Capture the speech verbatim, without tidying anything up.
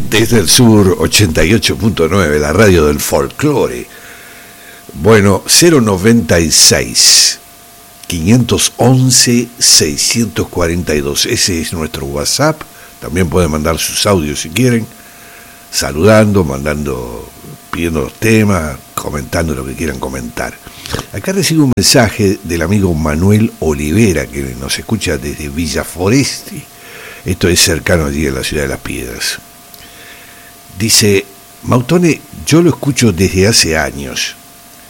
Desde el sur, ochenta y ocho punto nueve, la radio del folclore. Bueno, cero noventa y seis, quinientos once, seiscientos cuarenta y dos. Ese es nuestro WhatsApp. También pueden mandar sus audios si quieren, saludando, mandando, pidiendo los temas, comentando lo que quieran comentar. Acá recibo un mensaje del amigo Manuel Olivera, que nos escucha desde Villa Foresti. Esto es cercano allí en la ciudad de Las Piedras. Dice: Mautone, yo lo escucho desde hace años.